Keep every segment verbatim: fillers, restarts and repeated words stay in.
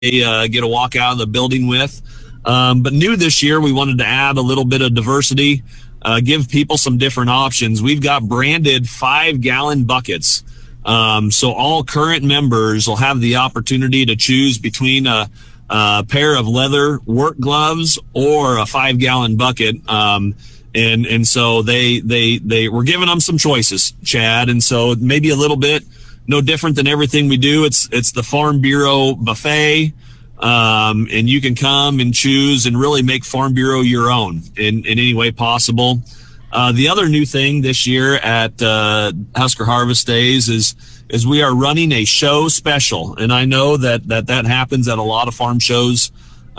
uh, get a walk out of the building with. Um, but new this year, we wanted to add a little bit of diversity, uh, give people some different options. We've got branded five-gallon buckets. Um, so all current members will have the opportunity to choose between a, a pair of leather work gloves or a five-gallon bucket. Um, and and so they they they we're giving them some choices, Chad. And so maybe a little bit no different than everything we do. It's it's the Farm Bureau buffet. Um, and you can come and choose and really make Farm Bureau your own in, in any way possible. Uh, the other new thing this year at, uh, Husker Harvest Days is, is we are running a show special. And I know that, that, that happens at a lot of farm shows,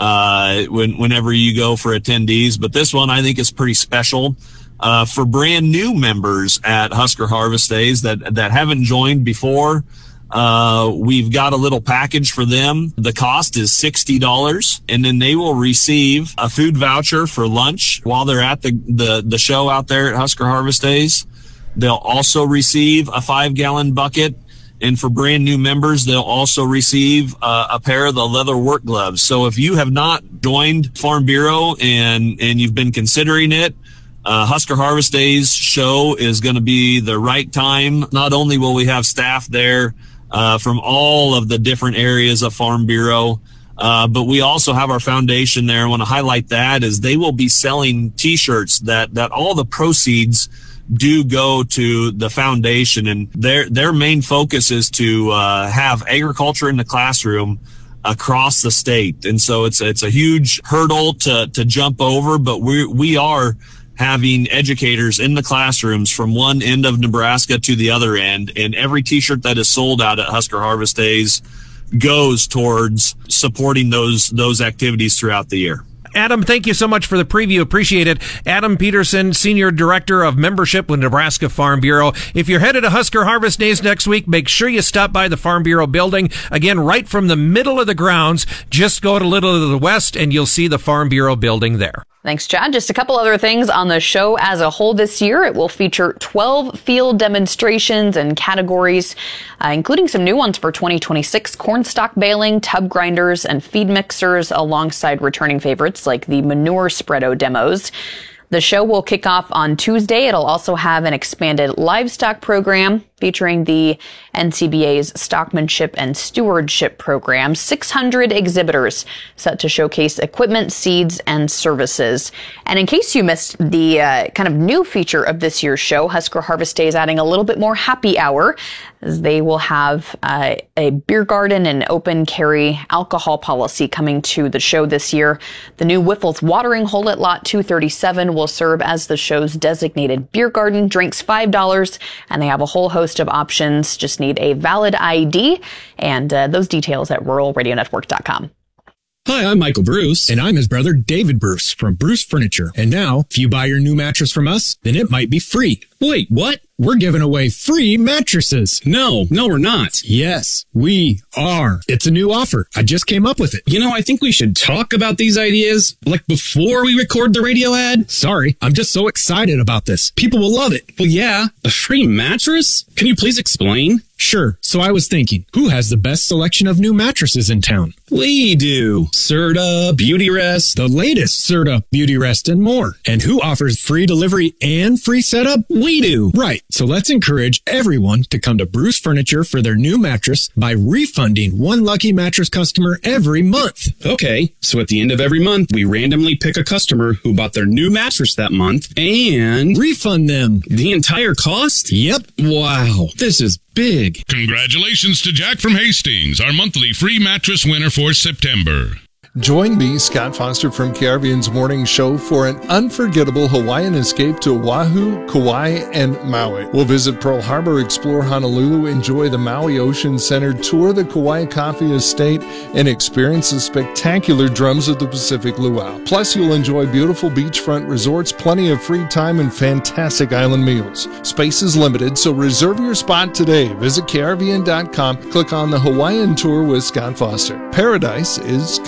uh, when, whenever you go for attendees, but this one I think is pretty special, uh, for brand new members at Husker Harvest Days that, that haven't joined before. Uh, we've got a little package for them. The cost is sixty dollars, and then they will receive a food voucher for lunch while they're at the, the, the show out there at Husker Harvest Days. They'll also receive a five gallon bucket. And for brand new members, they'll also receive uh, a pair of the leather work gloves. So if you have not joined Farm Bureau and, and you've been considering it, Uh, Husker Harvest Days show is going to be the right time. Not only will we have staff there, uh, from all of the different areas of Farm Bureau, uh, but we also have our foundation there. I want to highlight that is they will be selling t-shirts that, that all the proceeds do go to the foundation, and their, their main focus is to, uh, have agriculture in the classroom across the state. And so it's, it's a huge hurdle to, to jump over, but we, we are having educators in the classrooms from one end of Nebraska to the other end, and every t-shirt that is sold out at Husker Harvest Days goes towards supporting those those activities throughout the year. Adam, thank you so much for the preview. Appreciate it. Adam Peterson, Senior Director of Membership with Nebraska Farm Bureau. If you're headed to Husker Harvest Days next week, make sure you stop by the Farm Bureau building. Again, right from the middle of the grounds, just go a little to the west and you'll see the Farm Bureau building there. Thanks, Chad. Just a couple other things on the show as a whole this year. It will feature twelve field demonstrations and categories, uh, including some new ones for twenty twenty-six, corn stalk baling, tub grinders, and feed mixers, alongside returning favorites like the manure spreado demos. The show will kick off on Tuesday. It'll also have an expanded livestock program featuring the N C B A's Stockmanship and Stewardship program. six hundred exhibitors set to showcase equipment, seeds, and services. And in case you missed the uh, kind of new feature of this year's show, Husker Harvest Day is adding a little bit more happy hour, as they will have uh, a beer garden and open carry alcohol policy coming to the show this year. The new Whiffles watering hole at Lot two thirty-seven will serve as the show's designated beer garden. Drinks five dollars, and they have a whole host of options. Just need a valid I D, and uh, those details at rural radio network dot com. Hi, I'm Michael Bruce. And I'm his brother, David Bruce, from Bruce Furniture. And now, if you buy your new mattress from us, then it might be free. Wait, what? We're giving away free mattresses. No, no, we're not. Yes, we are. It's a new offer. I just came up with it. You know, I think we should talk about these ideas, like, before we record the radio ad. Sorry, I'm just so excited about this. People will love it. Well, yeah, a free mattress? Can you please explain? Sure. So I was thinking, who has the best selection of new mattresses in town? We do. Serta, Beautyrest, the latest Serta, Beautyrest, and more. And who offers free delivery and free setup? We do. Right. So let's encourage everyone to come to Bruce Furniture for their new mattress by refunding one lucky mattress customer every month. Okay. So at the end of every month, we randomly pick a customer who bought their new mattress that month and refund them the entire cost? Yep. Wow. This is big. Congratulations to Jack from Hastings, our monthly free mattress winner for September. Join me, Scott Foster from K R V N's Morning Show, for an unforgettable Hawaiian escape to Oahu, Kauai, and Maui. We'll visit Pearl Harbor, explore Honolulu, enjoy the Maui Ocean Center, tour the Kauai Coffee Estate, and experience the spectacular drums of the Pacific Luau. Plus, you'll enjoy beautiful beachfront resorts, plenty of free time, and fantastic island meals. Space is limited, so reserve your spot today. Visit K R V N dot com, click on the Hawaiian Tour with Scott Foster. Paradise is calling.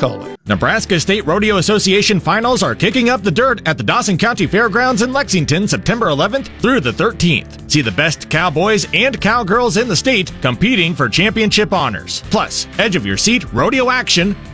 Nebraska State Rodeo Association finals are kicking up the dirt at the Dawson County Fairgrounds in Lexington September eleventh through the thirteenth. See the best cowboys and cowgirls in the state competing for championship honors. Plus, edge of your seat rodeo action